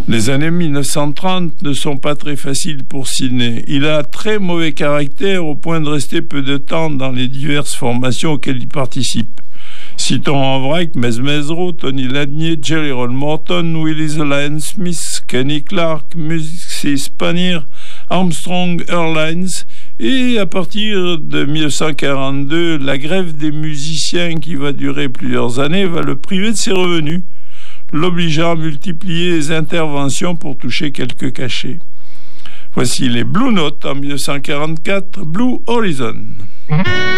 Les années 1930 ne sont pas très faciles pour Sidney. Il a très mauvais caractère au point de rester peu de temps dans les diverses formations auxquelles il participe. Citons en vrac Mesmezro, Tony Ladnier, Jerry Roll Morton, Willis Lyon Smith, Kenny Clark, Muxy Spanier, Armstrong Airlines, et à partir de 1942, la grève des musiciens qui va durer plusieurs années va le priver de ses revenus, l'obligeant à multiplier les interventions pour toucher quelques cachets. Voici les Blue Notes en 1944, Blue Horizon.